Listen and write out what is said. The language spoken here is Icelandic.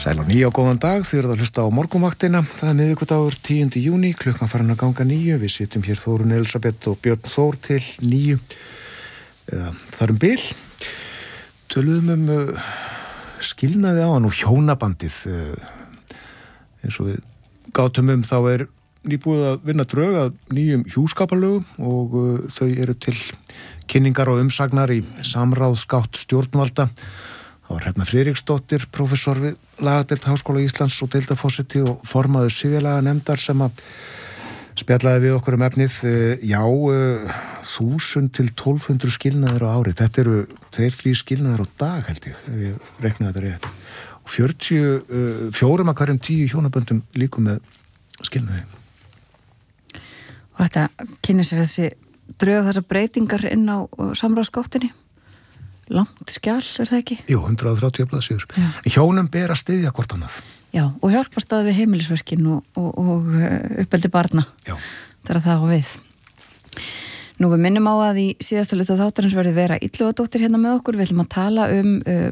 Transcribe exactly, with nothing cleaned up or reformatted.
Sæl og nýja og góðan dag, þið eruð að hlusta á morgunvaktina. Það er miðvikudagur tíunda júní, klukkan farin að ganga níu. Við sitjum hér Þórunn Elísabet og Björn Þór til níu, eða þar um bil. Töluðum um uh, skilnaði á hann og hjónabandið. Uh, eins og við gátum um þá er nýbúið að vinna drög að nýjum hjúskaparlögum og uh, þau eru til kynningar og umsagnar í samráðsgátt stjórnvalda. Það var Hrefna Friðriksdóttir, prófessor við lagadeild Háskóla Íslands og deildarforseti og formaður sifjalaga nefndar sem að spjallaði við okkur um efnið. Já, þúsund til tólf hundruð skilnaðir á ári. Þetta eru tveir, þrír skilnaðir á dag held ég, ef ég reiknaði þetta rétt. Og fjörutíu, fjórum að hverjum tíu hjónaböndum líkum með skilnaði. Og þetta kynni sér þessi drög þessar breytingar inn á samráðsgáttinni? Langt skjal, er það ekki? Jú, hundrað og þrjátíu blaðsíður. Hjónum ber að styðja hvort annað. Já, og hjálpast það við heimilisverkin og, og, og uppeldi barna. Já. Þegar það á við. Nú við minnum á að í síðasta hluta þáttarins verði Vera Illugadóttir hérna með okkur. Við ætlum að tala um uh,